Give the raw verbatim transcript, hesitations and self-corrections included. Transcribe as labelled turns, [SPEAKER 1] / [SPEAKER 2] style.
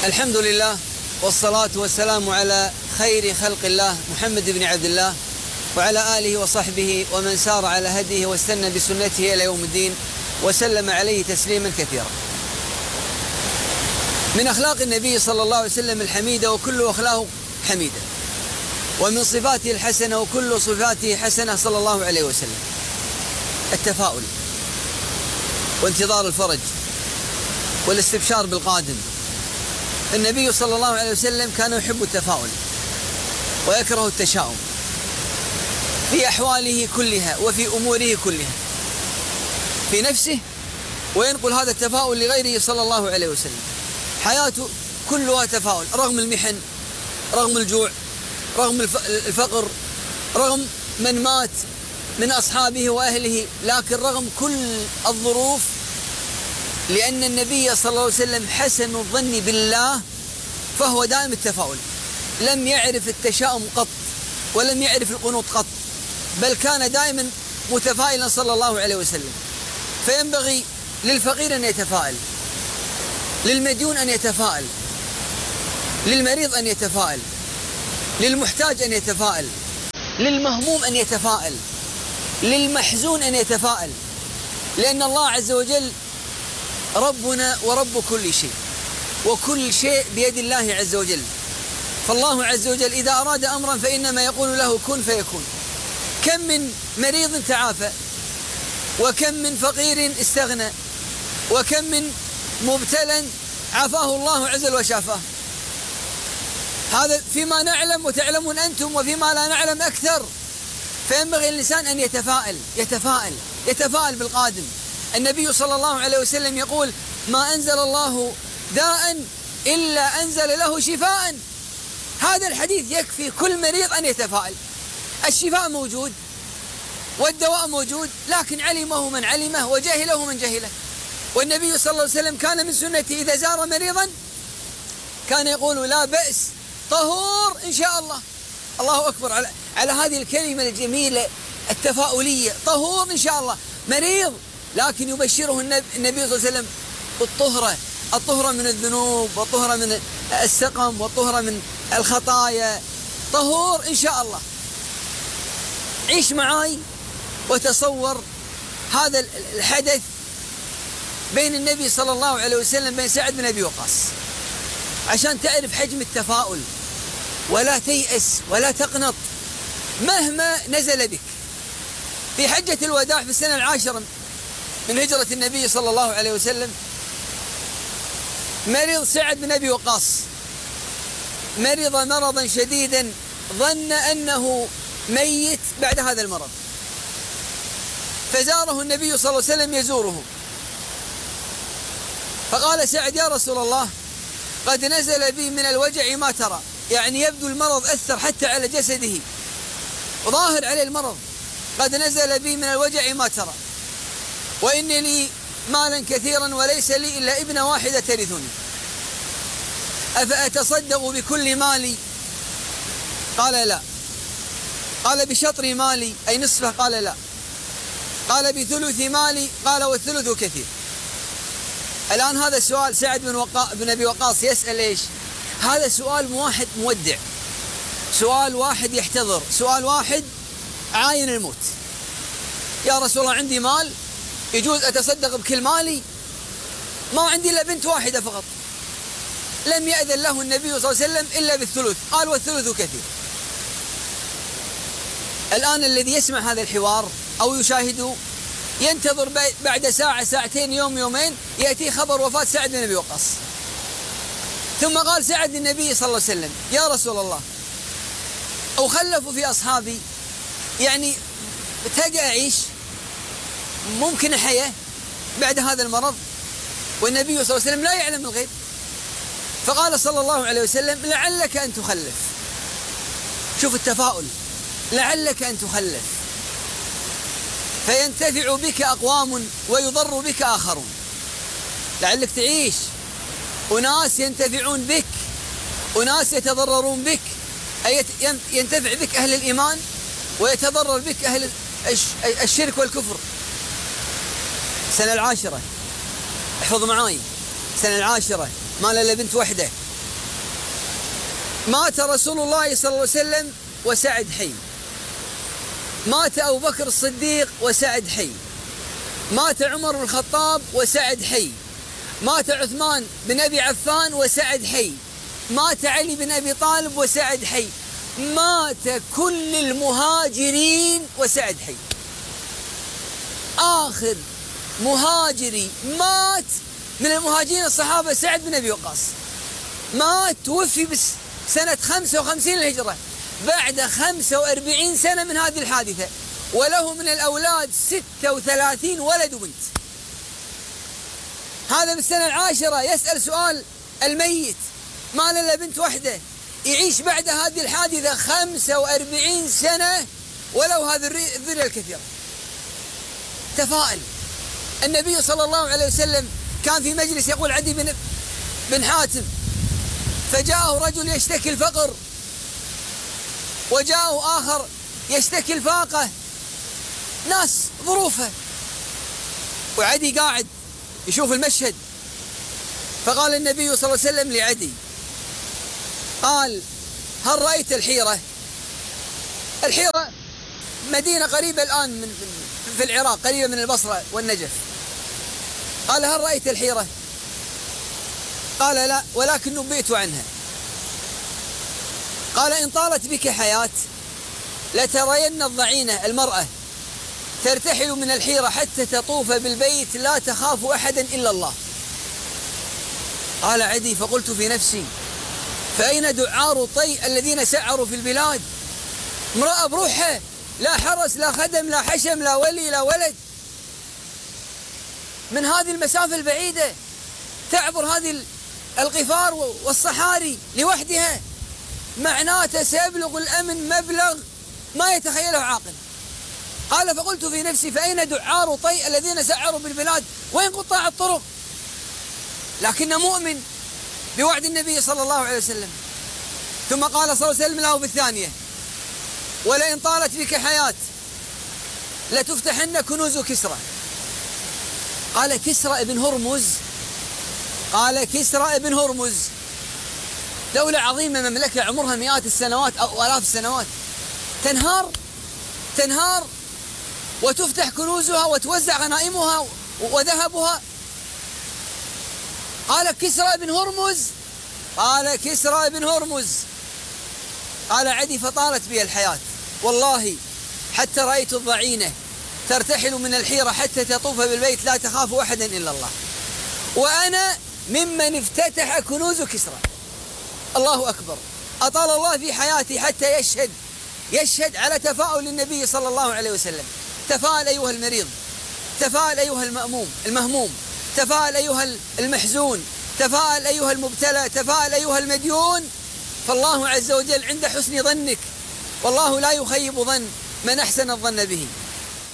[SPEAKER 1] الحمد لله والصلاة والسلام على خير خلق الله محمد بن عبد الله وعلى آله وصحبه ومن سار على هديه واستنى بسنته إلى يوم الدين وسلم عليه تسليما كثيرا. من أخلاق النبي صلى الله عليه وسلم الحميدة وكل أخلاقه حميدة، ومن صفاته الحسنة وكل صفاته حسنة صلى الله عليه وسلم التفاؤل وانتظار الفرج والاستبشار بالقادم. النبي صلى الله عليه وسلم كان يحب التفاؤل ويكره التشاؤم في أحواله كلها وفي أموره كلها في نفسه، وينقل هذا التفاؤل لغيره صلى الله عليه وسلم. حياته كلها تفاؤل رغم المحن، رغم الجوع، رغم الفقر، رغم من مات من أصحابه وأهله، لكن رغم كل الظروف، لأن النبي صلى الله عليه وسلم حسن الظن بالله، فهو دائم التفاؤل، لم يعرف التشاؤم قط ولم يعرف القنوط قط، بل كان دائما متفائلا صلى الله عليه وسلم. فينبغي للفقير أن يتفائل، للمديون أن يتفائل، للمريض أن يتفائل، للمحتاج أن يتفائل، للمهموم أن يتفائل، للمحزون أن يتفائل، لأن الله عز وجل ربنا ورب كل شيء، وكل شيء بيد الله عز وجل. فالله عز وجل إذا أراد أمرا فإنما يقول له كن فيكون. كم من مريض تعافى، وكم من فقير استغنى، وكم من مبتلى عافاه الله عز وجل وشافاه. هذا فيما نعلم وتعلمون أنتم، وفيما لا نعلم أكثر. فينبغي الإنسان أن يتفائل يتفائل يتفائل بالقادم. النبي صلى الله عليه وسلم يقول: ما أنزل الله داء إلا أنزل له شفاء. هذا الحديث يكفي كل مريض أن يتفائل. الشفاء موجود والدواء موجود، لكن علمه من علمه وجهله من جهله. والنبي صلى الله عليه وسلم كان من سنته إذا زار مريضا كان يقول: لا بأس، طهور إن شاء الله. الله أكبر على, على هذه الكلمة الجميلة التفاؤلية، طهور إن شاء الله. مريض لكن يبشره النبي, النبي صلى الله عليه وسلم بالطهرة، الطهرة من الذنوب، والطهرة من السقم، والطهرة من الخطايا، طهور إن شاء الله. عيش معاي وتصور هذا الحدث بين النبي صلى الله عليه وسلم بين سعد بن أبي وقاص، عشان تعرف حجم التفاؤل. ولا تيأس ولا تقنط مهما نزل بك. في حجة الوداع في السنة العاشرة من هجرة النبي صلى الله عليه وسلم مرض سعد بن أبي وقاص، مرض مرضا شديدا ظن أنه ميت بعد هذا المرض، فزاره النبي صلى الله عليه وسلم يزوره، فقال سعد: يا رسول الله، قد نزل بي من الوجع ما ترى. يعني يبدو المرض أثر حتى على جسده وظاهر عليه المرض. قد نزل بي من الوجع ما ترى، وإن لي مالا كثيرا وليس لي إلا ابنة واحدة ترثني، أفأتصدق بكل مالي؟ قال: لا. قال: بشطر مالي أي نصفه؟ قال: لا. قال: بثلث مالي؟ قال: والثلث كثير. الآن هذا السؤال سعد بن, وقا... بن أبي وقاص يسأل إيش؟ هذا سؤال واحد مودع، سؤال واحد يحتضر، سؤال واحد عاين الموت. يا رسول الله، عندي مال، يجوز أتصدق بكل مالي؟ ما عندي إلا بنت واحدة فقط. لم يأذن له النبي صلى الله عليه وسلم إلا بالثلث، قال: والثلث كثير. الآن الذي يسمع هذا الحوار أو يشاهده ينتظر بعد ساعة ساعتين يوم يومين يأتي خبر وفاة سعد بن أبي وقاص. ثم قال سعد للنبي صلى الله عليه وسلم: يا رسول الله، أو خلفوا في أصحابي، يعني تقع أعيش، ممكن أحيا بعد هذا المرض؟ والنبي صلى الله عليه وسلم لا يعلم الغيب. فقال صلى الله عليه وسلم: لعلك أن تخلف. شوف التفاؤل، لعلك أن تخلف فينتفع بك أقوام ويضر بك آخرون. لعلك تعيش، أناس ينتفعون بك، أناس يتضررون بك، أي ينتفع بك أهل الإيمان ويتضرر بك أهل الشرك والكفر. السنة العاشرة، احفظ معاي، السنة العاشرة ما له إلا بنت وحدة، مات رسول الله صلى الله عليه وسلم وسعد حي، مات أبو بكر الصديق وسعد حي، مات عمر بن الخطاب وسعد حي، مات عثمان بن أبي عفان وسعد حي، مات علي بن أبي طالب وسعد حي، مات كل المهاجرين وسعد حي. آخر مهاجري مات من المهاجرين الصحابة سعد بن أبي وقاص، مات توفي بس سنة خمسة وخمسين للهجرة بعد خمسة وأربعين سنة من هذه الحادثة، وله من الأولاد ستة وثلاثين ولد وبنت. هذا بالسنة العاشرة يسأل سؤال الميت ما له إلا بنت واحدة، يعيش بعد هذه الحادثة خمسة وأربعين سنة وله هذه الذرية الكثيرة. تفاءل. النبي صلى الله عليه وسلم كان في مجلس يقول عدي بن بن حاتم، فجاءه رجل يشتكي الفقر، وجاءه آخر يشتكي الفاقة، ناس ظروفها، وعدي قاعد يشوف المشهد. فقال النبي صلى الله عليه وسلم لعدي، قال: هل رأيت الحيرة؟ الحيرة مدينة قريبة الآن من في العراق، قريبة من البصرة والنجف. قال: هل رأيت الحيرة؟ قال: لا، ولكن نبئت عنها. قال: إن طالت بك حياة لترين الضعينة المرأة ترتحل من الحيرة حتى تطوف بالبيت لا تخاف أحدا إلا الله. قال عدي: فقلت في نفسي: فأين دعار الطي الذين سعروا في البلاد؟ امرأة بروحها، لا حرس لا خدم لا حشم لا ولي لا ولد، من هذه المسافة البعيدة تعبر هذه القفار والصحاري لوحدها، معناته سيبلغ الأمن مبلغ ما يتخيله عاقل. قال: فقلت في نفسي: فأين دعار طي الذين سعروا بالبلاد؟ وين قطاع الطرق؟ لكن مؤمن بوعد النبي صلى الله عليه وسلم. ثم قال صلى الله عليه وسلم له بالثانية: ولئن طالت بك حياة لتفتحن كنوز كسرى. قال: كسرى ابن هرمز؟ قال: كسرى ابن هرمز دولة عظيمة، مملكة عمرها مئات السنوات أو آلاف السنوات، تنهار تنهار وتفتح كنوزها وتوزع غنائمها وذهبها. قال: كسرى بن هرمز؟ قال: كسرى بن هرمز. قال عدي: فطالت بي الحياة والله حتى رأيت الضعينة ترتحل من الحيرة حتى تطوف بالبيت لا تخاف أحدا إلا الله، وأنا ممن افتتح كنوز كسرى. الله أكبر. أطال الله في حياتي حتى يشهد يشهد على تفاؤل النبي صلى الله عليه وسلم. تفاءل أيها المريض، تفاءل أيها المأموم المهموم، تفاءل أيها المحزون، تفاءل أيها المبتلى، تفاءل أيها المديون، فالله عز وجل عند حسن ظنك، والله لا يخيب ظن من أحسن الظن به.